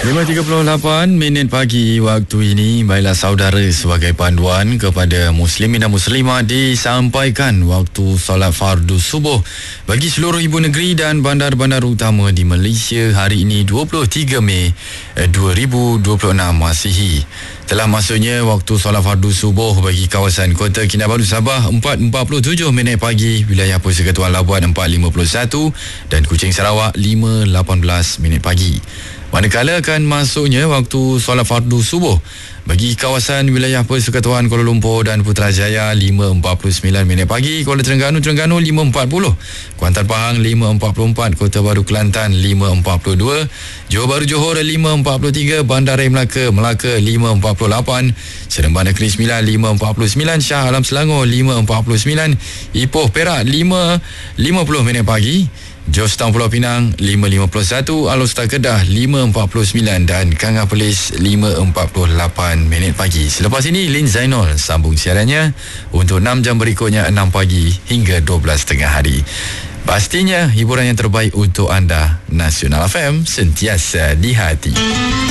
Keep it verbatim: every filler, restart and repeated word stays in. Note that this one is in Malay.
lima tiga puluh lapan minit pagi waktu ini. Baiklah saudara, sebagai panduan kepada muslimin dan muslimah, disampaikan waktu solat fardu subuh bagi seluruh ibu negeri dan bandar-bandar utama di Malaysia hari ini dua puluh tiga Mei dua ribu dua puluh enam Masihi. Telah masuknya waktu solat fardu subuh bagi kawasan Kota Kinabalu Sabah empat empat puluh tujuh minit pagi, wilayah Persekutuan Labuan empat lima puluh satu dan Kuching Sarawak lima lapan belas minit pagi. Manakala akan masuknya waktu solat fardu subuh bagi kawasan wilayah Persekutuan Kuala Lumpur dan Putrajaya lima empat puluh sembilan minit pagi, Kuala Terengganu Terengganu lima empat puluh, Kuantan Pahang lima empat puluh empat, Kota Baru Kelantan lima empat puluh dua, Johor Bahru Johor lima empat puluh tiga, Bandaraya Melaka Melaka lima empat puluh lapan, Seremban Negeri Sembilan lima empat puluh sembilan, Shah Alam Selangor lima empat puluh sembilan, Ipoh Perak lima lima puluh minit pagi, Jos Town Pulau Pinang lima lima puluh satu, Alor-Star Kedah lima empat puluh sembilan dan Kangah Perlis lima empat puluh lapan minit pagi. Selepas ini Lin Zainul sambung siarannya untuk enam jam berikutnya, enam pagi hingga dua belas tengah hari. Pastinya hiburan yang terbaik untuk anda. Nasional F M, sentiasa di hati.